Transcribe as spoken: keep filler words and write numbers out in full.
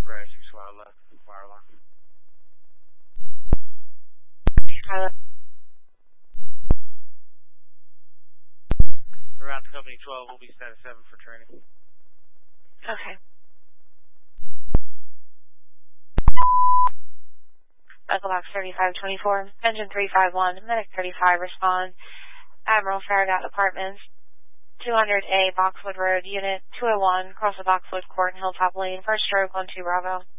Express, six five left, fire alarm. Pilot. Around Company twelve, we'll be status seven for training. Okay. Echo Box thirty-five twenty-four, Engine three five one, Medic thirty-five, respond. Admiral Farragut Apartments, two hundred A, Boxwood Road, Unit two oh one, cross the Boxwood Court and Hilltop Lane, first stroke, one two Bravo.